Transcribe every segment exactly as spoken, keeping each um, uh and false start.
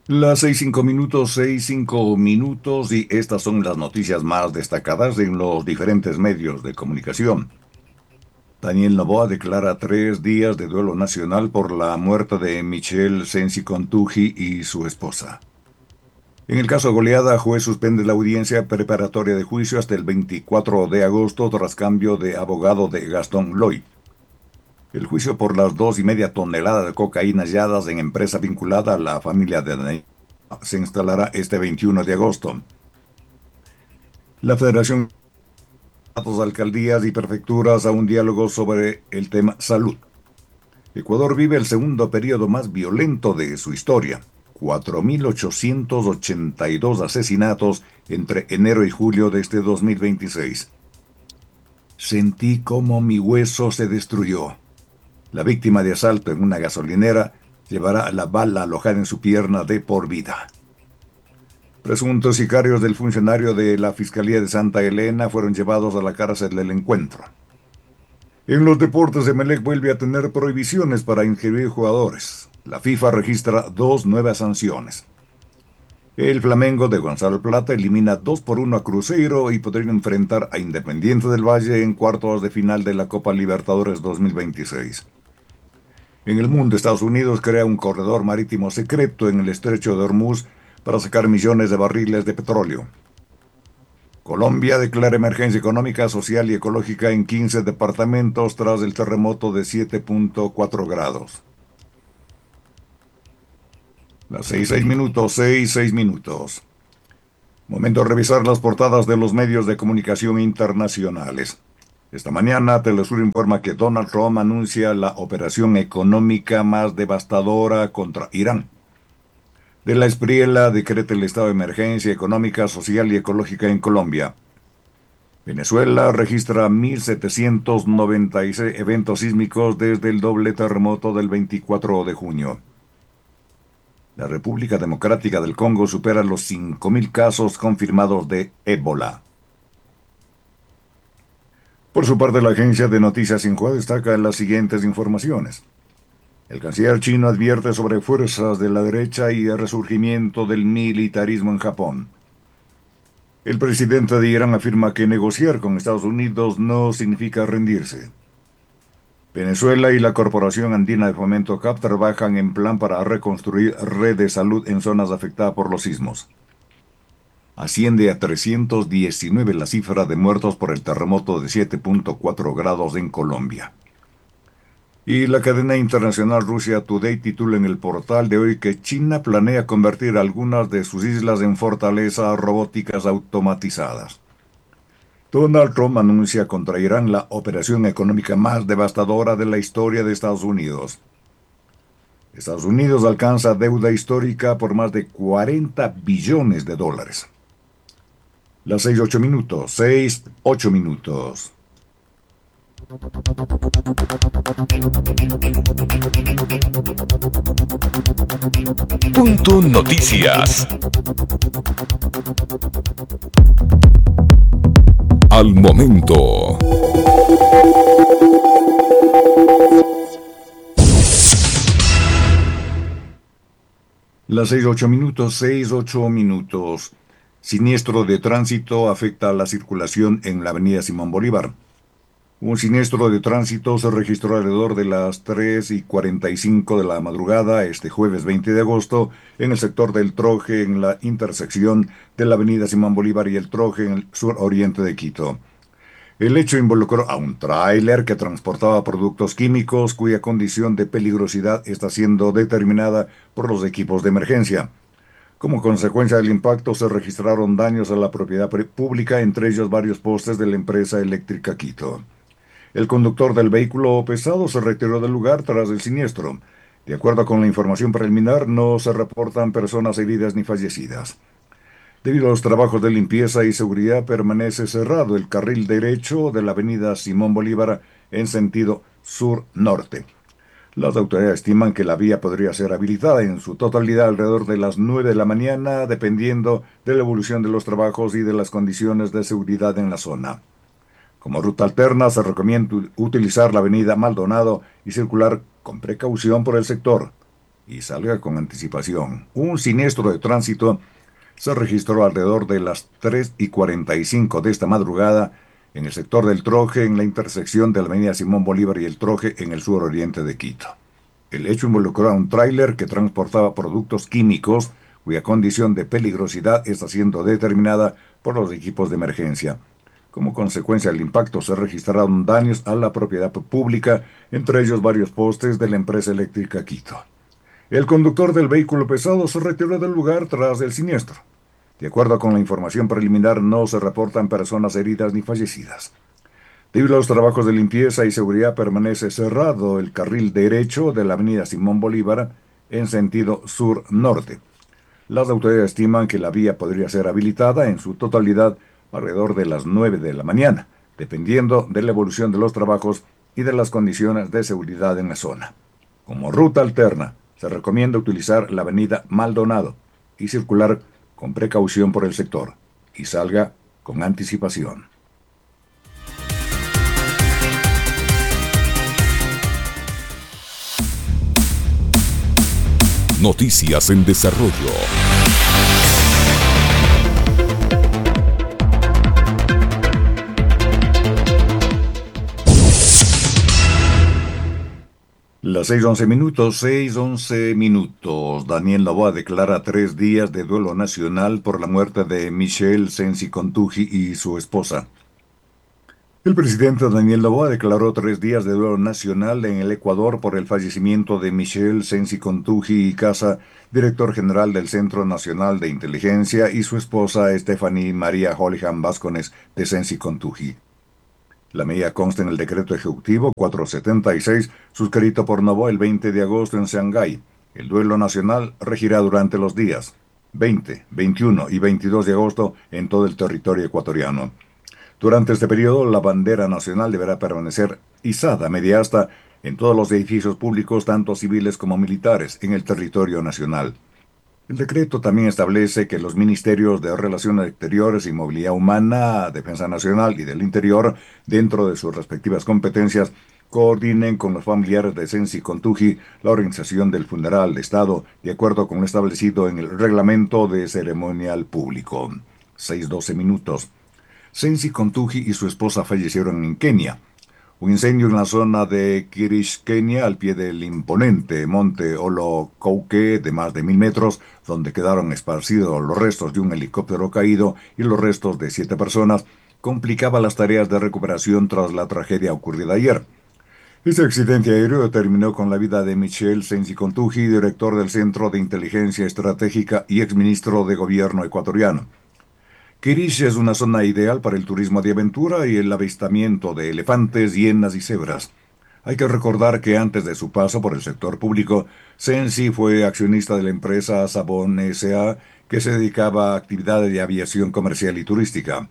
Las seis cinco minutos, seis cinco minutos y estas son las noticias más destacadas en los diferentes medios de comunicación. Daniel Noboa declara tres días de duelo nacional por la muerte de Michelle Sensi Contuji y su esposa. En el caso Goleada, juez suspende la audiencia preparatoria de juicio hasta el veinticuatro de agosto tras cambio de abogado de Gastón Loy. El juicio por las dos y media toneladas de cocaína halladas en empresa vinculada a la familia de Daniel se instalará este veintiuno de agosto. La Federación de Alcaldías y Prefecturas a un diálogo sobre el tema salud. Ecuador vive el segundo periodo más violento de su historia. cuatro mil ochocientos ochenta y dos asesinatos entre enero y julio de este dos mil veintiséis. Sentí como mi hueso se destruyó. La víctima de asalto en una gasolinera llevará la bala alojada en su pierna de por vida. Presuntos sicarios del funcionario de la Fiscalía de Santa Elena fueron llevados a la cárcel del Encuentro. En los deportes, Emelec vuelve a tener prohibiciones para inscribir jugadores. La FIFA registra dos nuevas sanciones. El Flamengo de Gonzalo Plata elimina dos por uno a Cruzeiro y podría enfrentar a Independiente del Valle en cuartos de final de la Copa Libertadores dos mil veintiséis. En el mundo, Estados Unidos crea un corredor marítimo secreto en el estrecho de Hormuz para sacar millones de barriles de petróleo. Colombia declara emergencia económica, social y ecológica en quince departamentos tras el terremoto de siete punto cuatro grados. Las seis, seis minutos, seis, seis minutos. Momento de revisar las portadas de los medios de comunicación internacionales. Esta mañana, Telesur informa que Donald Trump anuncia la operación económica más devastadora contra Irán. De la Espriela decreta el estado de emergencia económica, social y ecológica en Colombia. Venezuela registra mil setecientos noventa y seis eventos sísmicos desde el doble terremoto del veinticuatro de junio. La República Democrática del Congo supera los cinco mil casos confirmados de ébola. Por su parte, la agencia de noticias Xinhua destaca las siguientes informaciones. El canciller chino advierte sobre fuerzas de la derecha y el resurgimiento del militarismo en Japón. El presidente de Irán afirma que negociar con Estados Unidos no significa rendirse. Venezuela y la Corporación Andina de Fomento C A P trabajan en plan para reconstruir red de salud en zonas afectadas por los sismos. Asciende a trescientos diecinueve la cifra de muertos por el terremoto de siete punto cuatro grados en Colombia. Y la cadena internacional Russia Today titula en el portal de hoy que China planea convertir algunas de sus islas en fortalezas robóticas automatizadas. Donald Trump anuncia contra Irán la operación económica más devastadora de la historia de Estados Unidos. Estados Unidos alcanza deuda histórica por más de cuarenta billones de dólares. Las seis ocho minutos, seis ocho minutos. Punto Noticias. Al momento. Las seis ocho minutos, seis ocho minutos. Siniestro de tránsito afecta a la circulación en la avenida Simón Bolívar. Un siniestro de tránsito se registró alrededor de las tres y cuarenta y cinco de la madrugada este jueves veinte de agosto en el sector del Troje en la intersección de la avenida Simón Bolívar y el Troje en el suroriente de Quito. El hecho involucró a un tráiler que transportaba productos químicos cuya condición de peligrosidad está siendo determinada por los equipos de emergencia. Como consecuencia del impacto se registraron daños a la propiedad pública, entre ellos varios postes de la empresa eléctrica Quito. El conductor del vehículo pesado se retiró del lugar tras el siniestro. De acuerdo con la información preliminar, no se reportan personas heridas ni fallecidas. Debido a los trabajos de limpieza y seguridad, permanece cerrado el carril derecho de la avenida Simón Bolívar en sentido sur-norte. Las autoridades estiman que la vía podría ser habilitada en su totalidad alrededor de las nueve de la mañana, dependiendo de la evolución de los trabajos y de las condiciones de seguridad en la zona. Como ruta alterna, se recomienda utilizar la avenida Maldonado y circular con precaución por el sector. y salga con anticipación. Un siniestro de tránsito se registró alrededor de las tres y cuarenta y cinco de esta madrugada en el sector del Troje, en la intersección de la avenida Simón Bolívar y el Troje, en el suroriente de Quito. El hecho involucró a un tráiler que transportaba productos químicos, cuya condición de peligrosidad está siendo determinada por los equipos de emergencia. Como consecuencia del impacto se registraron daños a la propiedad pública, entre ellos varios postes de la empresa eléctrica Quito. El conductor del vehículo pesado se retiró del lugar tras el siniestro. De acuerdo con la información preliminar, no se reportan personas heridas ni fallecidas. Debido a los trabajos de limpieza y seguridad, permanece cerrado el carril derecho de la avenida Simón Bolívar en sentido sur-norte. Las autoridades estiman que la vía podría ser habilitada en su totalidad alrededor de las nueve de la mañana, dependiendo de la evolución de los trabajos y de las condiciones de seguridad en la zona. Como ruta alterna, se recomienda utilizar la avenida Maldonado y circular con precaución por el sector, y salga con anticipación. Noticias en desarrollo. Las seis once minutos, seis once minutos. Daniel Noboa declara tres días de duelo nacional por la muerte de Michelle Sensi Contuji y su esposa. El presidente Daniel Noboa declaró tres días de duelo nacional en el Ecuador por el fallecimiento de Michelle Sensi Contuji y Casa, director general del Centro Nacional de Inteligencia, y su esposa Stephanie María Holihan Vázquez de Sensi Contuji. La medida consta en el decreto ejecutivo cuatrocientos setenta y seis, suscrito por Noboa el veinte de agosto en Shanghái. El duelo nacional regirá durante los días veinte, veintiuno y veintidós de agosto en todo el territorio ecuatoriano. Durante este periodo, la bandera nacional deberá permanecer izada media asta en todos los edificios públicos, tanto civiles como militares, en el territorio nacional. El decreto también establece que los ministerios de Relaciones Exteriores y Movilidad Humana, Defensa Nacional y del Interior, dentro de sus respectivas competencias, coordinen con los familiares de Sensi Contuji la organización del funeral de Estado, de acuerdo con lo establecido en el reglamento de ceremonial público. seis doce minutos. Sensi Contuji y su esposa fallecieron en Kenia. Un incendio en la zona de Kirish, Kenia, al pie del imponente monte Olokouke de más de mil metros, donde quedaron esparcidos los restos de un helicóptero caído y los restos de siete personas, complicaba las tareas de recuperación tras la tragedia ocurrida ayer. Este accidente aéreo terminó con la vida de Michelle Sensi Contuji, director del Centro de Inteligencia Estratégica y exministro de Gobierno ecuatoriano. Kirish es una zona ideal para el turismo de aventura y el avistamiento de elefantes, hienas y cebras. Hay que recordar que antes de su paso por el sector público, Sensi fue accionista de la empresa Sabón S A, que se dedicaba a actividades de aviación comercial y turística.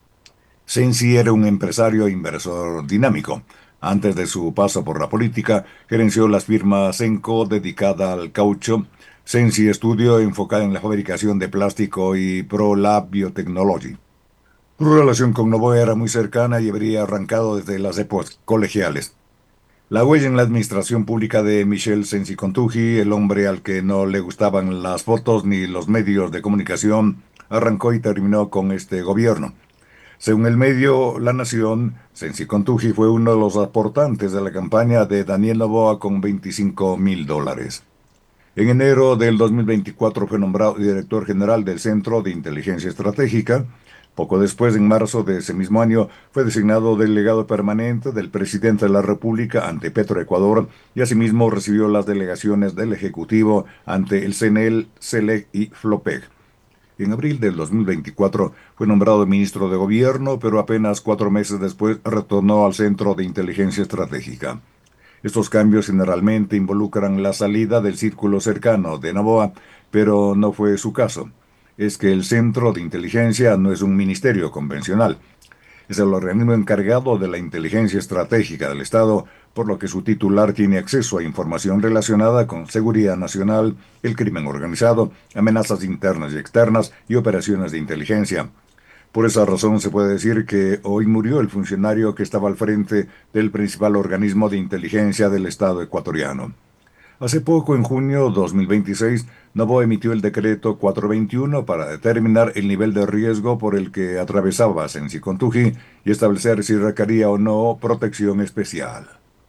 Sensi era un empresario e inversor dinámico. Antes de su paso por la política, gerenció las firmas Senco, dedicada al caucho, Sensi Studio, enfocada en la fabricación de plástico, y ProLab Biotechnology. Su relación con Noboa era muy cercana y habría arrancado desde las épocas colegiales. La huella en la administración pública de Michelle Sensi Contuji, el hombre al que no le gustaban las fotos ni los medios de comunicación, arrancó y terminó con este gobierno. Según el medio La Nación, Sensi Contuji fue uno de los aportantes de la campaña de Daniel Noboa con veinticinco mil dólares. En enero del dos mil veinticuatro fue nombrado director general del Centro de Inteligencia Estratégica. Poco después, en marzo de ese mismo año, fue designado delegado permanente del presidente de la República ante Petroecuador y asimismo recibió las delegaciones del Ejecutivo ante el C N E L, CELEC y FLOPEG. En abril del dos mil veinticuatro fue nombrado ministro de Gobierno, pero apenas cuatro meses después retornó al Centro de Inteligencia Estratégica. Estos cambios generalmente involucran la salida del círculo cercano de Noboa, pero no fue su caso. Es que el Centro de Inteligencia no es un ministerio convencional. Es el organismo encargado de la inteligencia estratégica del Estado, por lo que su titular tiene acceso a información relacionada con seguridad nacional, el crimen organizado, amenazas internas y externas y operaciones de inteligencia. Por esa razón se puede decir que hoy murió el funcionario que estaba al frente del principal organismo de inteligencia del Estado ecuatoriano. Hace poco, en junio de dos mil veintiséis, Novoa emitió el decreto cuatrocientos veintiuno para determinar el nivel de riesgo por el que atravesaba Sensi Contuji y establecer si requería o no protección especial.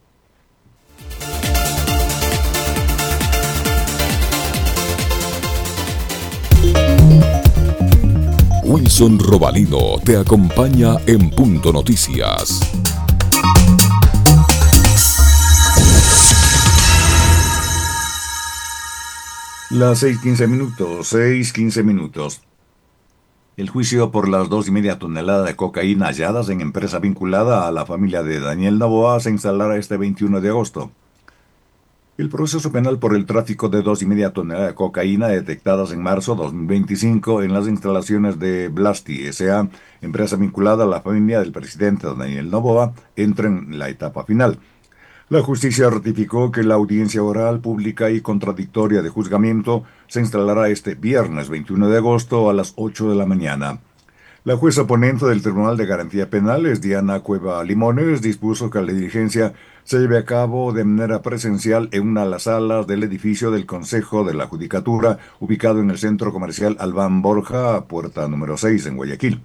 Wilson Robalino te acompaña en Punto Noticias. Las seis quince minutos, seis quince minutos. El juicio por las dos y media toneladas de cocaína halladas en empresa vinculada a la familia de Daniel Noboa se instalará este veintiuno de agosto. El proceso penal por el tráfico de dos y media toneladas de cocaína detectadas en marzo de dos mil veinticinco en las instalaciones de Blasti S A, empresa vinculada a la familia del presidente Daniel Noboa, entra en la etapa final. La justicia ratificó que la audiencia oral, pública y contradictoria de juzgamiento se instalará este viernes veintiuno de agosto a las ocho de la mañana. La jueza ponente del Tribunal de Garantía Penales, Diana Cueva Limones, dispuso que la diligencia se lleve a cabo de manera presencial en una de las salas del edificio del Consejo de la Judicatura, ubicado en el Centro Comercial Albán Borja, puerta número seis, en Guayaquil.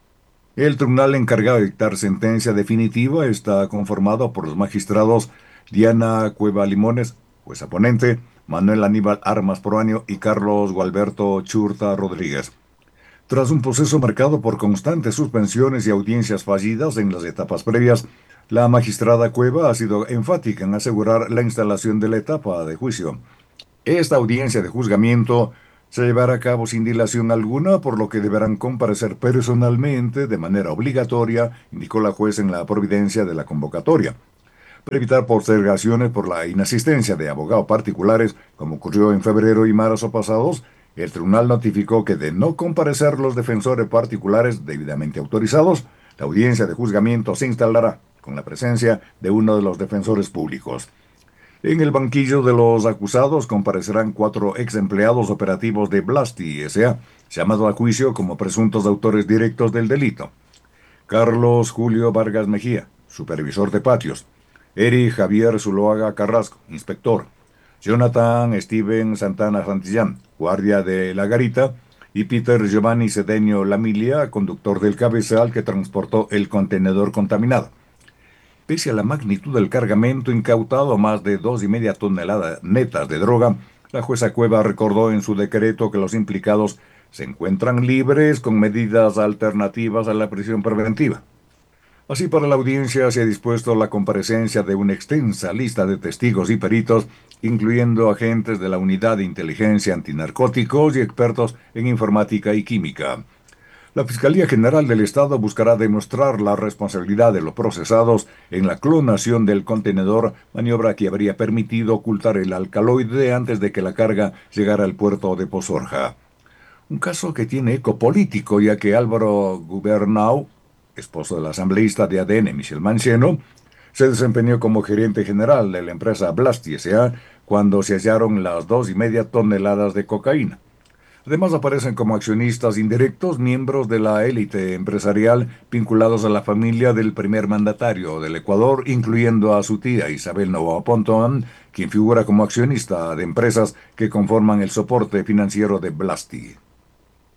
El tribunal encargado de dictar sentencia definitiva está conformado por los magistrados Diana Cueva Limones, jueza ponente, Manuel Aníbal Armas Proaño y Carlos Gualberto Churta Rodríguez. Tras un proceso marcado por constantes suspensiones y audiencias fallidas en las etapas previas, la magistrada Cueva ha sido enfática en asegurar la instalación de la etapa de juicio. Esta audiencia de juzgamiento se llevará a cabo sin dilación alguna, por lo que deberán comparecer personalmente de manera obligatoria, indicó la juez en la providencia de la convocatoria. Para evitar postergaciones por la inasistencia de abogados particulares, como ocurrió en febrero y marzo pasados, el tribunal notificó que de no comparecer los defensores particulares debidamente autorizados, la audiencia de juzgamiento se instalará con la presencia de uno de los defensores públicos. En el banquillo de los acusados comparecerán cuatro ex empleados operativos de Blasti S A, llamados a juicio como presuntos autores directos del delito. Carlos Julio Vargas Mejía, supervisor de patios. Eric Javier Zuloaga Carrasco, inspector. Jonathan Steven Santana Santillán, guardia de la garita. Y Peter Giovanni Cedeño Lamilia, conductor del cabezal que transportó el contenedor contaminado. Pese a la magnitud del cargamento incautado, más de dos y media toneladas netas de droga, la jueza Cueva recordó en su decreto que los implicados se encuentran libres con medidas alternativas a la prisión preventiva. Así, para la audiencia se ha dispuesto la comparecencia de una extensa lista de testigos y peritos, incluyendo agentes de la Unidad de Inteligencia Antinarcóticos y expertos en informática y química. La Fiscalía General del Estado buscará demostrar la responsabilidad de los procesados en la clonación del contenedor, maniobra que habría permitido ocultar el alcaloide antes de que la carga llegara al puerto de Pozorja. Un caso que tiene eco político, ya que Álvaro Gubernau, esposo del asambleísta de A D N Michel Manciano, se desempeñó como gerente general de la empresa Blasti S A cuando se hallaron las dos y media toneladas de cocaína. Además, aparecen como accionistas indirectos miembros de la élite empresarial vinculados a la familia del primer mandatario del Ecuador, incluyendo a su tía Isabel Noboa Pontón, quien figura como accionista de empresas que conforman el soporte financiero de Blasti.